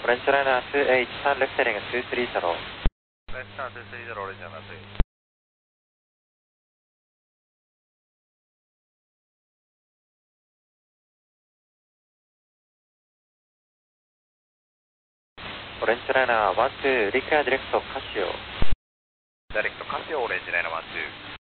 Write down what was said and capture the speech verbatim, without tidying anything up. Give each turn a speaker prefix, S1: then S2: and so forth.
S1: Orange Liner two eight one left heading two three zero.
S2: Left turn two three zero, Orange Liner two.
S1: Orange Liner one two, require direct Casio.
S2: Direct Casio, Orange Liner one two.